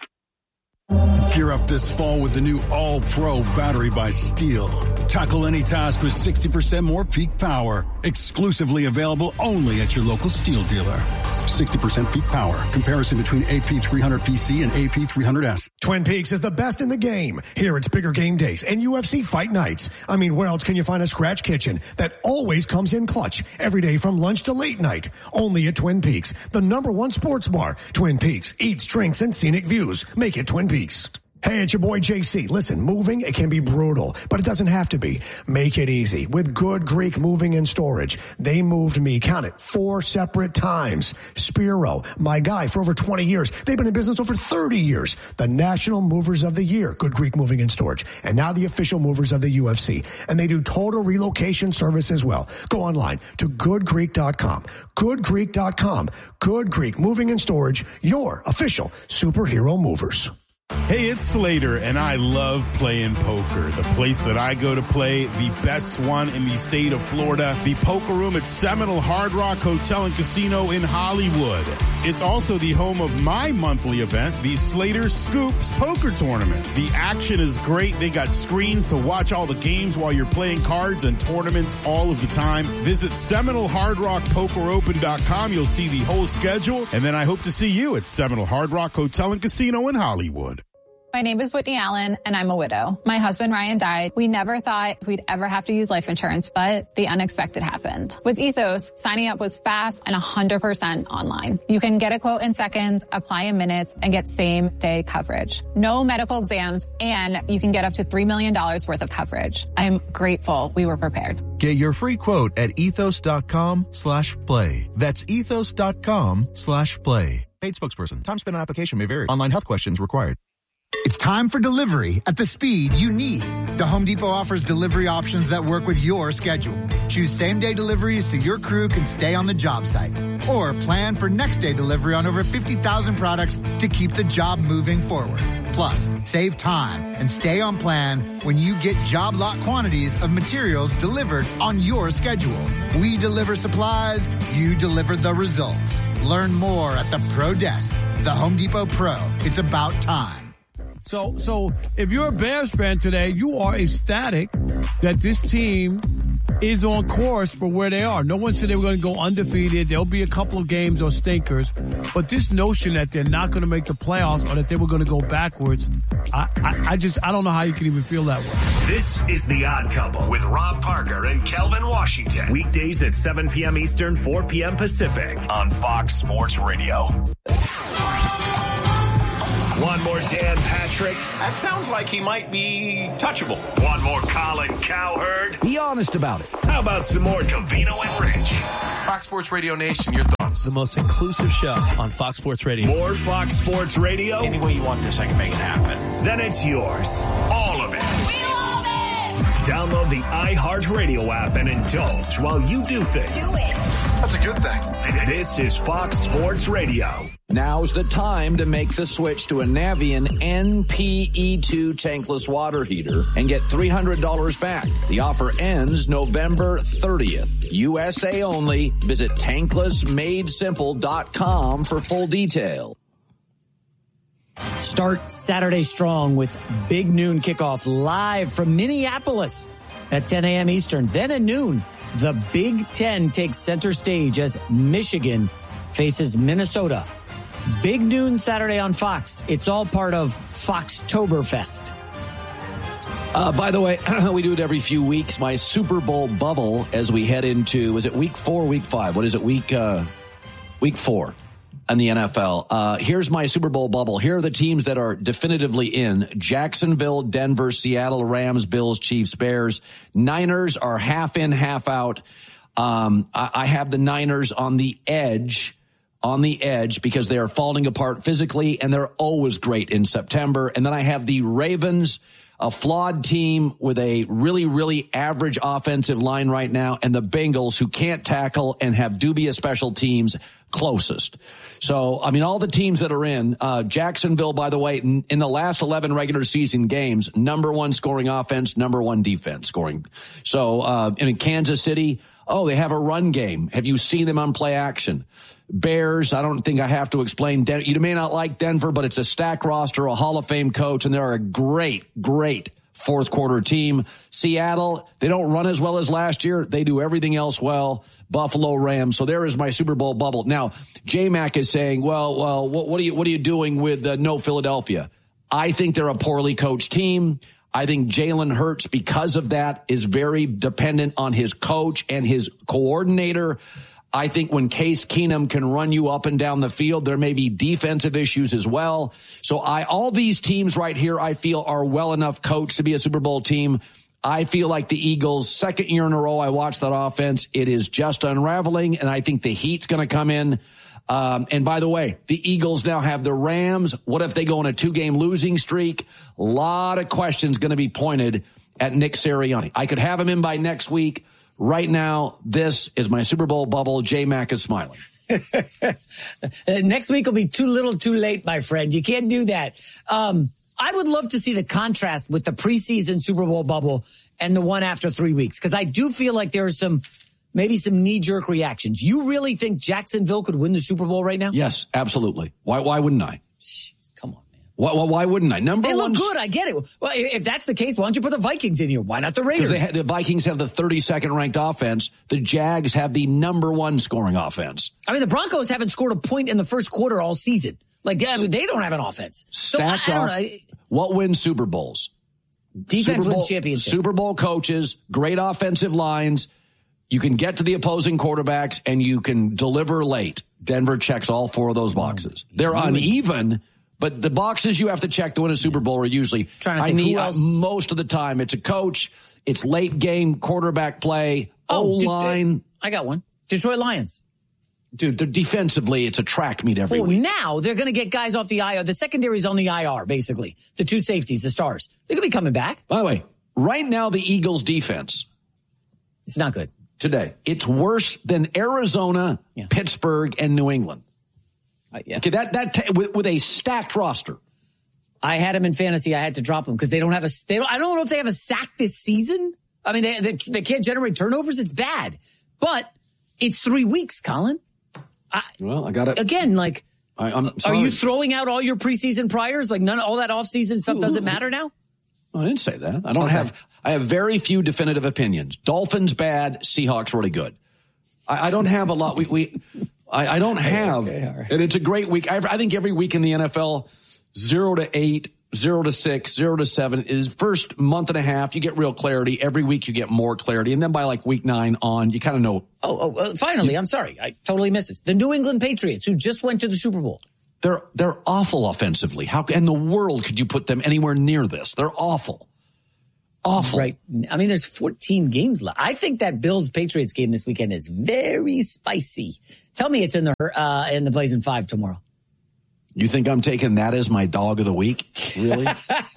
Gear up this fall with the new All-Pro battery by Steel. Tackle any task with 60% more peak power. Exclusively available only at your local Steel dealer. 60% peak power. Comparison between AP300PC and AP300S. Twin Peaks is the best in the game. Here it's bigger game days and UFC fight nights. I mean, where else can you find a scratch kitchen that always comes in clutch every day from lunch to late night? Only at Twin Peaks, the #1 sports bar. Twin Peaks eats, drinks, and scenic views. Make it Twin Peaks. Hey, it's your boy JC. Listen, moving, it can be brutal, but it doesn't have to be. Make it easy with Good Greek Moving and Storage. They moved me, count it, 4 separate times. Spiro, my guy for over 20 years. They've been in business over 30 years. The National Movers of the Year, Good Greek Moving and Storage. And now the official movers of the UFC. And they do total relocation service as well. Go online to goodgreek.com. Goodgreek.com. Good Greek Moving and Storage, your official superhero movers. Hey, it's Slater, and I love playing poker. The place that I go to play, the best one in the state of Florida, the Poker Room at Seminole Hard Rock Hotel and Casino in Hollywood. It's also the home of my monthly event, the Slater Scoops Poker Tournament. The action is great. They got screens to watch all the games while you're playing cards and tournaments all of the time. Visit SeminoleHardRockPokerOpen.com. You'll see the whole schedule, and then I hope to see you at Seminole Hard Rock Hotel and Casino in Hollywood. My name is Whitney Allen, and I'm a widow. My husband, Ryan, died. We never thought we'd ever have to use life insurance, but the unexpected happened. With Ethos, signing up was fast and 100% online. You can get a quote in seconds, apply in minutes, and get same-day coverage. No medical exams, and you can get up to $3 million worth of coverage. I'm grateful we were prepared. Get your free quote at ethos.com/play. That's ethos.com/play. Paid spokesperson. Time spent on application may vary. Online health questions required. It's time for delivery at the speed you need. The Home Depot offers delivery options that work with your schedule. Choose same-day deliveries so your crew can stay on the job site. Or plan for next-day delivery on over 50,000 products to keep the job moving forward. Plus, save time and stay on plan when you get job lot quantities of materials delivered on your schedule. We deliver supplies, you deliver the results. Learn more at the Pro Desk. The Home Depot Pro. It's about time. So if you're a Bears fan today, you are ecstatic that this team is on course for where they are. No one said they were going to go undefeated. There'll be a couple of games or stinkers. But this notion that they're not going to make the playoffs or that they were going to go backwards, I don't know how you can even feel that way. This is The Odd Couple with Rob Parker and Kelvin Washington. Weekdays at 7 p.m. Eastern, 4 p.m. Pacific on Fox Sports Radio. One more Dan Patrick. That sounds like he might be touchable. One more Colin Cowherd. Be honest about it. How about some more Covino and Rich? Fox Sports Radio Nation, your thoughts? The most inclusive show on Fox Sports Radio. More Fox Sports Radio? Any way you want this, I can make it happen. Then it's yours. All of it. We love it! Download the iHeartRadio app and indulge while you do things. Do it. That's a good thing. This is Fox Sports Radio. Now's the time to make the switch to a Navien NPE2 tankless water heater and get $300 back. The offer ends November 30th. USA only. Visit tanklessmadesimple.com for full detail. Start Saturday strong with Big Noon kickoff live from Minneapolis at 10 a.m. Eastern. Then at noon, the Big Ten takes center stage as Michigan faces Minnesota. Big Noon Saturday on Fox. It's all part of Foxtoberfest. By the way, we do it every few weeks. My Super Bowl bubble as we head into, is it week 4 or week 5? What is it? Week 4 in the NFL. Here's my Super Bowl bubble. Here are the teams that are definitively in: Jacksonville, Denver, Seattle, Rams, Bills, Chiefs, Bears. Niners are half in, half out. I have the Niners on the edge because they are falling apart physically, and they're always great in September. And then I have the Ravens, a flawed team with a really, really average offensive line right now, and the Bengals, who can't tackle and have dubious special teams, closest. So, I mean, all the teams that are in, Jacksonville, by the way, in the last 11 regular season games, #1 scoring offense, #1 defense scoring. So, in Kansas City, they have a run game. Have you seen them on play action? Bears, I don't think I have to explain. You may not like Denver, but it's a stacked roster, a Hall of Fame coach, and they're a great, great fourth quarter team. Seattle, they don't run as well as last year. They do everything else well. Buffalo, Rams. So there is my Super Bowl bubble. Now, J-Mac is saying, well, what are you doing with no Philadelphia? I think they're a poorly coached team. I think Jalen Hurts, because of that, is very dependent on his coach and his coordinator. I think when Case Keenum can run you up and down the field, there may be defensive issues as well. So all these teams right here, I feel, are well enough coached to be a Super Bowl team. I feel like the Eagles, second year in a row, I watched that offense. It is just unraveling, and I think the heat's going to come in. And by the way, the Eagles now have the Rams. What if they go on a 2-game losing streak? A lot of questions going to be pointed at Nick Sirianni. I could have him in by next week. Right now, this is my Super Bowl bubble. J-Mac is smiling. Next week will be too little too late, my friend. You can't do that. I would love to see the contrast with the preseason Super Bowl bubble and the one after 3 weeks, because I do feel like there are maybe some knee-jerk reactions. You really think Jacksonville could win the Super Bowl right now? Yes, absolutely. Why wouldn't I? Come on. Why wouldn't I? They look good. I get it. Well, if that's the case, why don't you put the Vikings in here? Why not the Raiders? Because the Vikings have the 32nd ranked offense. The Jags have the #1 scoring offense. I mean, the Broncos haven't scored a point in the first quarter all season. Like, they don't have an offense. Stacked off. What wins Super Bowls? Defense wins championships. Super Bowl coaches, great offensive lines. You can get to the opposing quarterbacks, and you can deliver late. Denver checks all 4 of those boxes. They're uneven. But the boxes you have to check to win a Super Bowl are usually, most of the time, it's a coach, it's late game quarterback play, O-line. I got one. Detroit Lions. Dude, defensively, it's a track meet every week. Now they're going to get guys off the IR. The secondary's on the IR, basically. The two safeties, the stars. They're going to be coming back. By the way, right now, the Eagles' defense. It's not good. Today. It's worse than Arizona, Pittsburgh, and New England. Yeah. Okay, with a stacked roster. I had him in fantasy. I had to drop him because they don't have I don't know if they have a sack this season. I mean, they can't generate turnovers. It's bad. But it's 3 weeks, Colin. I got it. Again, like, I'm are you throwing out all your preseason priors? Like, all that offseason stuff doesn't matter now? I didn't say that. I have very few definitive opinions. Dolphins bad, Seahawks really good. I don't have a lot. I don't have, and it's a great week. I think every week in the NFL, 0-8, 0-6, 0-7 is first month and a half. You get real clarity. Every week you get more clarity. And then by like week 9 on, you kind of know. Finally, I'm sorry. I totally missed this. The New England Patriots, who just went to the Super Bowl. They're awful offensively. How in the world could you put them anywhere near this? They're awful. Awful. Right. I mean, there's 14 games left. I think that Bills-Patriots game this weekend is very spicy. Tell me it's in the Blazing 5 tomorrow. You think I'm taking that as my dog of the week? Really?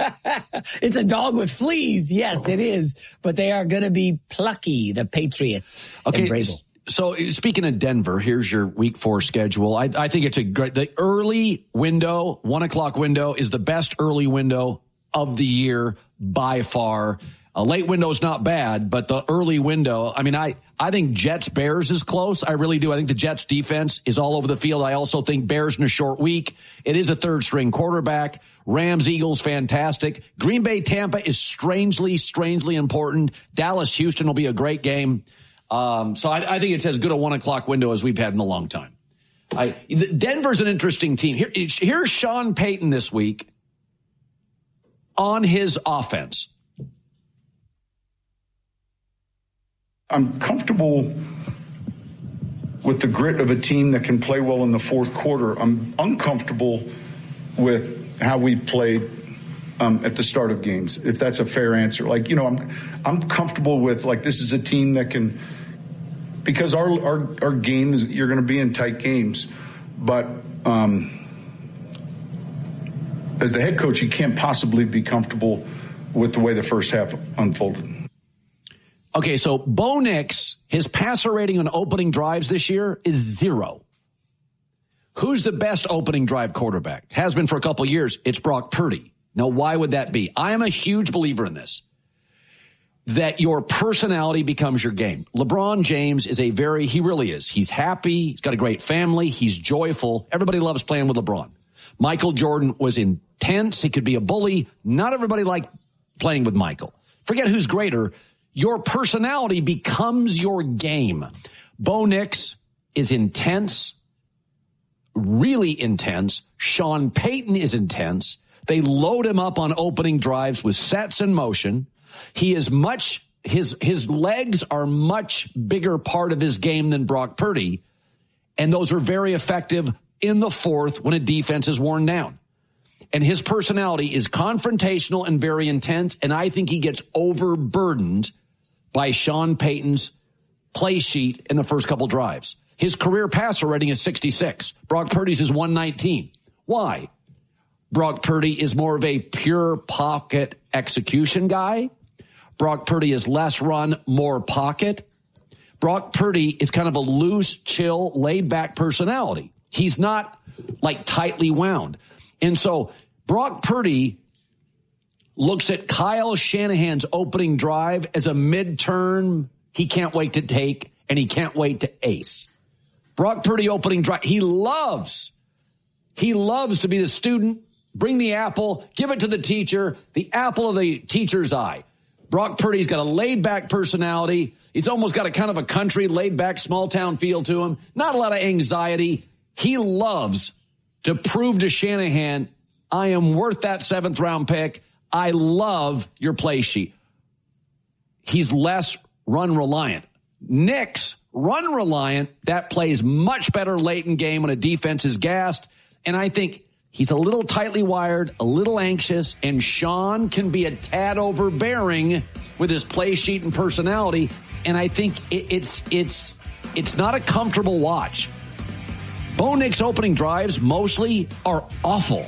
It's a dog with fleas. Yes, it is. But they are going to be plucky, the Patriots. Okay. So speaking of Denver, here's your week 4 schedule. I think it's the early window, 1:00 window is the best early window of the year by far. A late window is not bad, but the early window, I mean, I think Jets-Bears is close. I really do. I think the Jets defense is all over the field. I also think Bears in a short week. It is a third-string quarterback. Rams-Eagles, fantastic. Green Bay-Tampa is strangely important. Dallas-Houston will be a great game. So I think it's as good a 1:00 window as we've had in a long time. Denver's an interesting team. Here's Sean Payton this week on his offense. I'm comfortable with the grit of a team that can play well in the fourth quarter. I'm uncomfortable with how we've played at the start of games, if that's a fair answer. I'm comfortable with, this is a team that can, because our games, you're going to be in tight games. But as the head coach, you can't possibly be comfortable with the way the first half unfolded. Okay, so Bo Nix, his passer rating on opening drives this year is 0. Who's the best opening drive quarterback? Has been for a couple years. It's Brock Purdy. Now, why would that be? I am a huge believer in this, that your personality becomes your game. LeBron James he really is. He's happy. He's got a great family. He's joyful. Everybody loves playing with LeBron. Michael Jordan was intense. He could be a bully. Not everybody liked playing with Michael. Forget who's greater. Your personality becomes your game. Bo Nix is intense, really intense. Sean Payton is intense. They load him up on opening drives with sets in motion. He is his legs are much bigger part of his game than Brock Purdy. And those are very effective in the fourth when a defense is worn down. And his personality is confrontational and very intense. And I think he gets overburdened by Sean Payton's play sheet in the first couple drives. His career passer rating is 66. Brock Purdy's is 119. Why? Brock Purdy is more of a pure pocket execution guy. Brock Purdy is less run, more pocket. Brock Purdy is kind of a loose, chill, laid-back personality. He's not tightly wound. And so Brock Purdy looks at Kyle Shanahan's opening drive as a midterm he can't wait to take, and he can't wait to ace. Brock Purdy opening drive, he loves to be the student, bring the apple, give it to the teacher, the apple of the teacher's eye. Brock Purdy's got a laid-back personality. He's almost got a kind of a country, laid-back, small-town feel to him. Not a lot of anxiety. He loves to prove to Shanahan, I am worth that 7th-round pick. I love your play sheet. He's less run-reliant. Nix, run-reliant, that plays much better late in game when a defense is gassed. And I think he's a little tightly wired, a little anxious, and Sean can be a tad overbearing with his play sheet and personality. And I think it's not a comfortable watch. Bo Nix opening drives mostly are awful.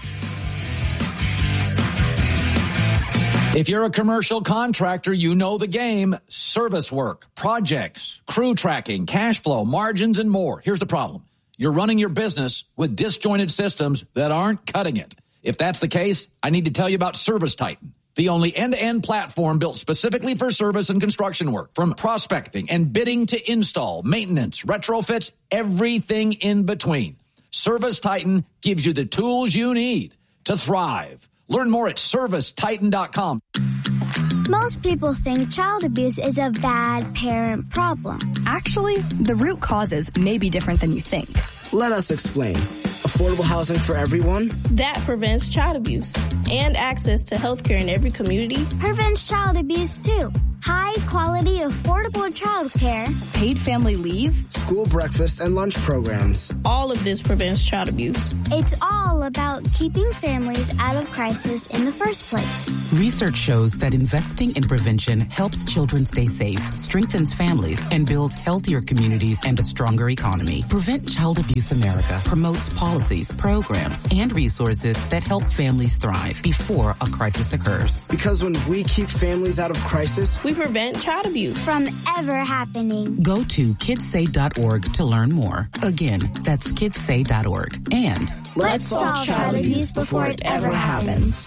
If you're a commercial contractor, you know the game. Service work, projects, crew tracking, cash flow, margins, and more. Here's the problem. You're running your business with disjointed systems that aren't cutting it. If that's the case, I need to tell you about Service Titan, the only end-to-end platform built specifically for service and construction work. From prospecting and bidding to install, maintenance, retrofits, everything in between. Service Titan gives you the tools you need to thrive. Learn more at ServiceTitan.com. Most people think child abuse is a bad parent problem. Actually, the root causes may be different than you think. Let us explain. Affordable housing for everyone. That prevents child abuse. And access to health care in every community. Prevents child abuse, too. High quality, affordable child care. Paid family leave. School breakfast and lunch programs. All of this prevents child abuse. It's all about keeping families out of crisis in the first place. Research shows that investing in prevention helps children stay safe, strengthens families, and builds healthier communities and a stronger economy. Prevent Child Abuse America promotes policies, programs, and resources that help families thrive before a crisis occurs. Because when we keep families out of crisis, we prevent child abuse from ever happening. Go to kidssay.org to learn more. Again, that's kidssay.org. And let's solve child abuse before it ever happens.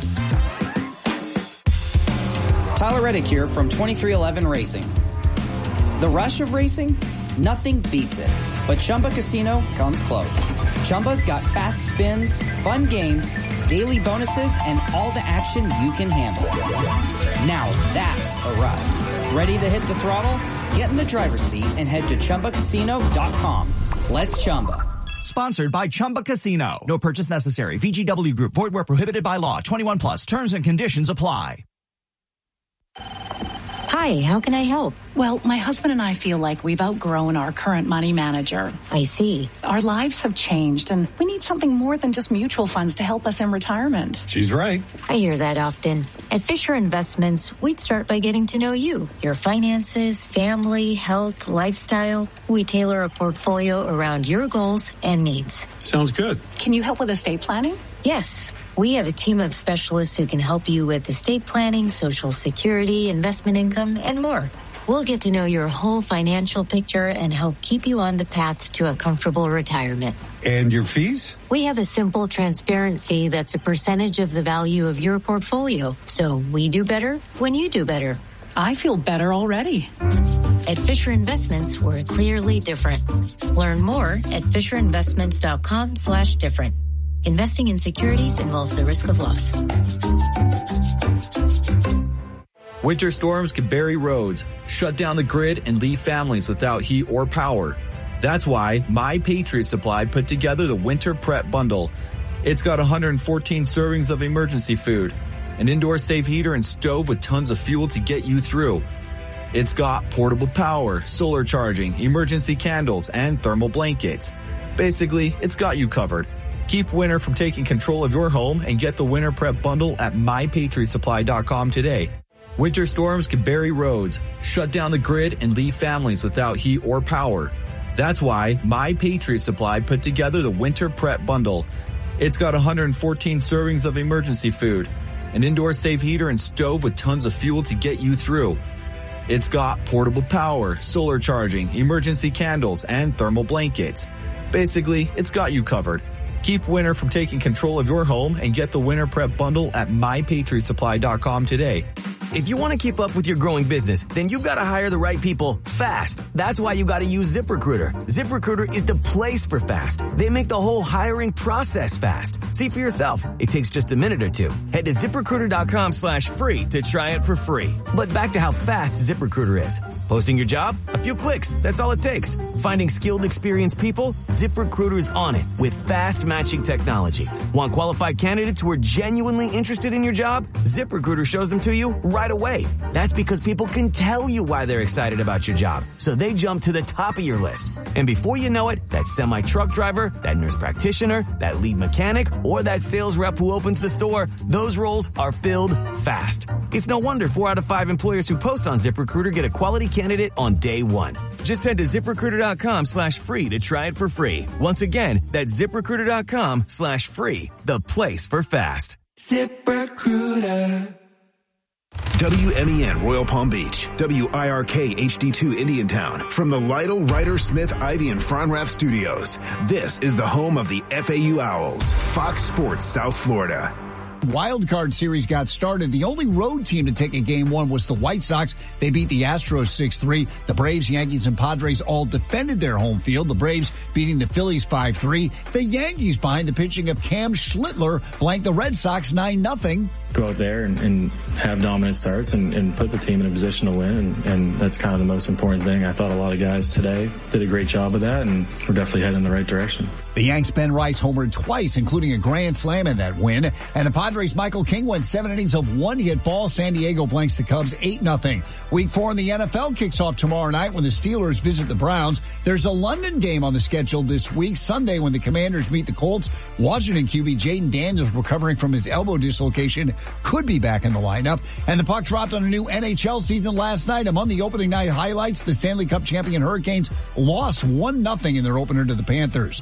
Tyler Reddick here from 2311 Racing. The rush of racing? Nothing beats it. But Chumba Casino comes close. Chumba's got fast spins, fun games, daily bonuses, and all the action you can handle. Now that's a ride. Ready to hit the throttle? Get in the driver's seat and head to ChumbaCasino.com. Let's Chumba. Sponsored by Chumba Casino. No purchase necessary. VGW Group. Void where prohibited by law. 21 plus. Terms and conditions apply. Hi, how can I help? Well, my husband and I feel like we've outgrown our current money manager. I see. Our lives have changed, and we need something more than just mutual funds to help us in retirement. She's right. I hear that often. At Fisher Investments, we'd start by getting to know you, your finances, family, health, lifestyle. We tailor a portfolio around your goals and needs. Sounds good. Can you help with estate planning? Yes. We have a team of specialists who can help you with estate planning, Social Security, investment income, and more. We'll get to know your whole financial picture and help keep you on the path to a comfortable retirement. And your fees? We have a simple, transparent fee that's a percentage of the value of your portfolio. So we do better when you do better. I feel better already. At Fisher Investments, we're clearly different. Learn more at FisherInvestments.com/different. Investing in securities involves the risk of loss. Winter storms can bury roads, shut down the grid, and leave families without heat or power. That's why My Patriot Supply put together the Winter Prep Bundle. It's got 114 servings of emergency food, an indoor safe heater and stove with tons of fuel to get you through. It's got portable power, solar charging, emergency candles, and thermal blankets. Basically, it's got you covered. Keep winter from taking control of your home and get the Winter Prep Bundle at MyPatriotSupply.com today. Winter storms can bury roads, shut down the grid, and leave families without heat or power. That's why My Patriot Supply put together the Winter Prep Bundle. It's got 114 servings of emergency food, an indoor safe heater and stove with tons of fuel to get you through. It's got portable power, solar charging, emergency candles, and thermal blankets. Basically, it's got you covered. Keep winter from taking control of your home and get the Winter Prep Bundle at MyPatriotSupply.com today. If you want to keep up with your growing business, then you've got to hire the right people fast. That's why you got to use ZipRecruiter. ZipRecruiter is the place for fast. They make the whole hiring process fast. See for yourself. It takes just a minute or two. Head to ZipRecruiter.com/free to try it for free. But back to how fast ZipRecruiter is. Posting your job? A few clicks. That's all it takes. Finding skilled, experienced people? ZipRecruiter's on it with fast matching technology. Want qualified candidates who are genuinely interested in your job? ZipRecruiter shows them to you right right away. That's because people can tell you why they're excited about your job, so they jump to the top of your list. And before you know it, that semi-truck driver, that nurse practitioner, that lead mechanic, or that sales rep who opens the store, those roles are filled fast. It's no wonder 4 out of 5 employers who post on ZipRecruiter get a quality candidate on day one. Just head to ZipRecruiter.com/free to try it for free. Once again, that's ZipRecruiter.com/free, the place for fast. ZipRecruiter. WMEN Royal Palm Beach, WIRK HD2 Indiantown. From the Lytle, Ryder, Smith, Ivy, and Fronrath studios, this is the home of the FAU Owls, Fox Sports South Florida. Wild card series got started. The only road team to take a game one was the White Sox. They beat the Astros 6-3. The Braves, Yankees, and Padres all defended their home field. The Braves beating the Phillies 5-3. The Yankees, behind the pitching of Cam Schlittler, blanked the Red Sox 9-0. Go out there and have dominant starts and put the team in a position to win, and that's kind of the most important thing. I thought a lot of guys today did a great job of that, and we're definitely heading in the right direction. The Yanks' Ben Rice homered twice, including a grand slam in that win, and the Padres' Michael King went 7 innings of one-hit ball. San Diego blanks the Cubs 8-0. Week 4 in the NFL kicks off tomorrow night when the Steelers visit the Browns. There's a London game on the schedule this week, Sunday, when the Commanders meet the Colts. Washington QB Jaden Daniels, recovering from his elbow dislocation, could be back in the lineup. And the puck dropped on a new NHL season last night. Among the opening night highlights, the Stanley Cup champion Hurricanes lost 1-0 in their opener to the Panthers.